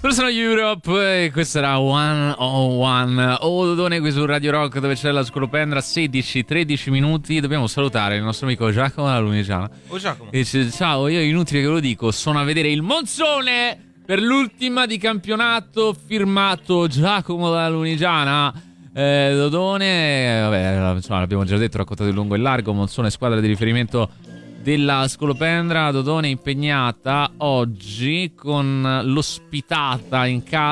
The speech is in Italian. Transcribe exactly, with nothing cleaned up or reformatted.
Loro sono Europe e questo era uno oh uno. Oh, Dodone qui su Radio Rock, dove c'è la scolopendra. Sedici tredici minuti. Dobbiamo salutare il nostro amico Giacomo dalla Lunigiana. Oh Giacomo. E dice: ciao, io è inutile che ve lo dico, sono a vedere il Monzone per l'ultima di campionato, firmato Giacomo dalla Lunigiana. eh, Dodone, vabbè, insomma, l'abbiamo già detto, raccontato in lungo e in largo. Monzone, squadra di riferimento della scolopendra. Dodone impegnata oggi con l'ospitata in casa